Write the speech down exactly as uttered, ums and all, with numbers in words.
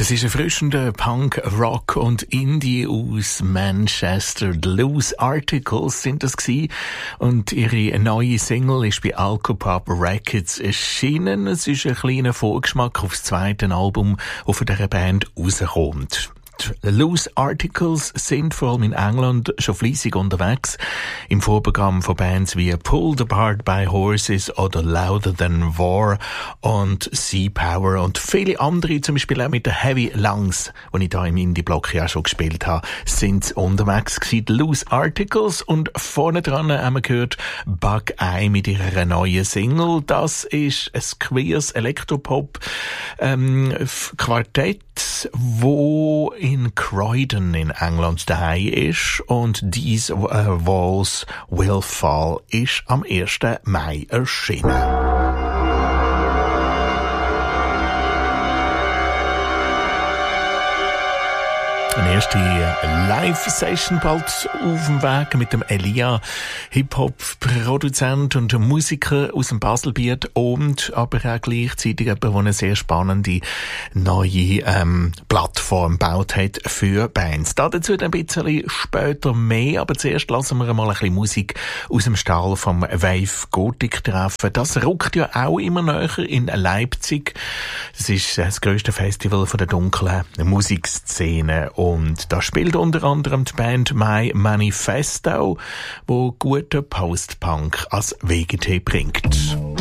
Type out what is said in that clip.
Das ist ein erfrischender Punk, Rock und Indie aus Manchester. The Loose Articles sind das gewesen. Und ihre neue Single ist bei Alcopop Records erschienen. Es ist ein kleiner Vorgeschmack aufs zweite Album, das von dieser Band rauskommt. Die Loose Articles sind vor allem in England schon fleissig unterwegs. Im Vorprogramm von Bands wie Pulled Apart by Horses oder Louder Than War und Sea Power und viele andere, zum Beispiel auch mit den Heavy Lungs, die ich da im Indie-Block ja schon gespielt habe, sind unterwegs gewesen. Die Loose Articles, und vorne dran haben wir gehört Bug Eye mit ihrer neuen Single. Das ist ein queers Elektropop ähm, Quartett, wo in Croydon in England daheim ist, und These uh, Walls Will Fall ist am ersten Mai erschienen. Eine erste Live-Session bald auf dem Weg mit dem Elia, Hip-Hop-Produzent und Musiker aus dem Baselbiet, und aber auch gleichzeitig jemand, der eine sehr spannende neue ähm, Plattform gebaut hat für Bands. Dazu ein bisschen später mehr, aber zuerst lassen wir mal ein bisschen Musik aus dem Stall vom Wave Gothic treffen. Das rückt ja auch immer näher in Leipzig. Das ist das grösste Festival von der dunklen Musikszene. Und da spielt unter anderem die Band My Manifesto, wo guten Post-Punk als W G T bringt.